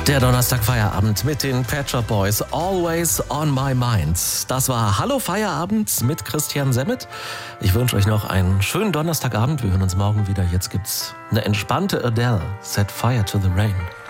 Der Donnerstag-Feierabend mit den Pet Shop Boys, Always on my mind. Das war Hallo Feierabend mit Christian Semmet. Ich wünsche euch noch einen schönen Donnerstagabend. Wir hören uns morgen wieder. Jetzt gibt's eine entspannte Adele, Set Fire to the Rain.